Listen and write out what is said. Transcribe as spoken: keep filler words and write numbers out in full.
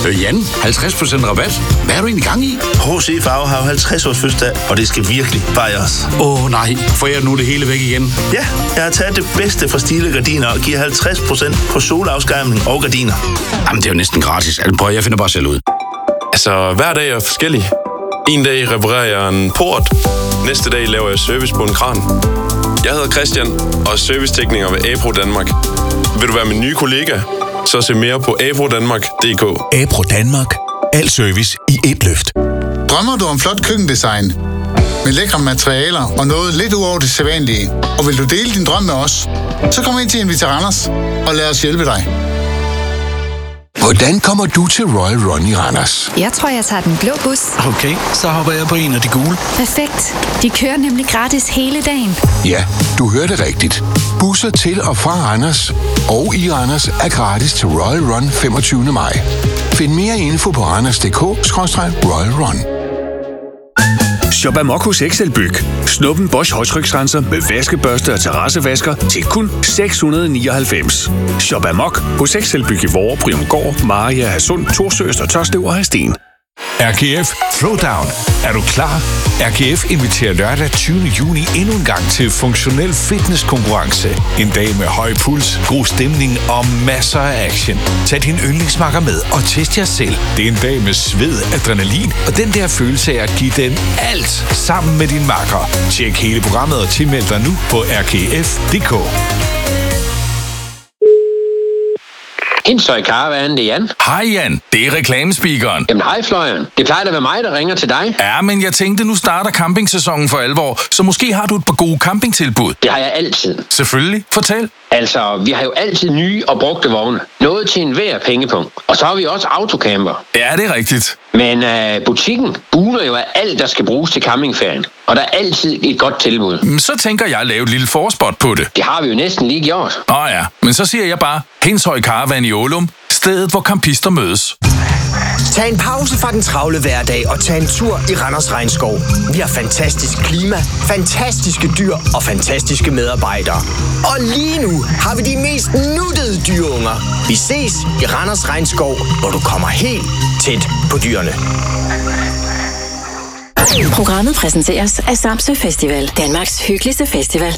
Øh, Jan, halvtreds procent rabat. Hvad er du egentlig gang i? H C Farve har halvtreds års fødselsdag, og det skal virkelig fejres. Åh oh, nej, får jeg nu det hele væk igen? Ja, jeg har taget det bedste fra Stile Gardiner og giver halvtreds procent på solafskærmning og gardiner. Jamen, det er jo næsten gratis. Altså, prøv, jeg finder bare selv ud. Altså, hver dag er forskellig. En dag reparerer jeg en port. Næste dag laver jeg service på en kran. Jeg hedder Christian og er servicetekniker ved Apro Danmark. Vil du være min nye kollega? Så se mere på aprodanmark punktum d k. Apro Danmark. Al service i et løft. Drømmer du om flot køkkendesign? Med lækre materialer og noget lidt ud over det sædvanlige? Og vil du dele din drøm med os? Så kom ind til Invita Randers og lad os hjælpe dig. Hvordan kommer du til Royal Run i Randers? Jeg tror, jeg tager den blå bus. Okay, så hopper jeg på en af de gule. Perfekt. De kører nemlig gratis hele dagen. Ja, du hørte rigtigt. Busser til og fra Randers og i Randers er gratis til Royal Run femogtyvende maj. Find mere info på randers punktum d k skråstreg royal run. Shop Amok hos Excelbyg. Snup en Bosch højtryksrenser med vaskebørste og terrassevasker til kun seks hundrede og nioghalvfems. Shop Amok hos Excelbyg i Vorre, Briumgård, Maria, Hadsund, Torsøst og Tårslev og Hadsten. R K F Throwdown. Er du klar? R K F inviterer lørdag tyvende juni endnu en gang til funktionel fitnesskonkurrence. En dag med høj puls, god stemning og masser af action. Tag din yndlingsmakker med og test jer selv. Det er en dag med sved, adrenalin og den der følelse af at give den alt sammen med din makker. Tjek hele programmet og tilmeld dig nu på r k f punktum d k. Hindstøj Caravan, det er Jan. Hej Jan, det er reklamespeakeren. Jamen hej Fløjen, det plejer at være mig, der ringer til dig. Ja, men jeg tænkte, nu starter campingsæsonen for alvor, så måske har du et par gode campingtilbud. Det har jeg altid. Selvfølgelig, fortæl. Altså, vi har jo altid nye og brugte vogne. Noget til enhver pengepunkt. Og så har vi også autocamper. Ja, det er rigtigt. Men øh, butikken buner jo af alt, der skal bruges til campingferien. Og der er altid et godt tilbud. Så tænker jeg at lave et lille forspot på det. Det har vi jo næsten lige gjort. Åh ja, men så siger jeg bare, Hindshøj Caravan i Ålum, stedet hvor campister mødes. Tag en pause fra den travle hverdag og tag en tur i Randers Regnskov. Vi har fantastisk klima, fantastiske dyr og fantastiske medarbejdere. Og lige nu har vi de mest nuttede dyreunger. Vi ses i Randers Regnskov, hvor du kommer helt tæt på dyrene. Programmet præsenteres af Samsø Festival, Danmarks hyggeligste festival.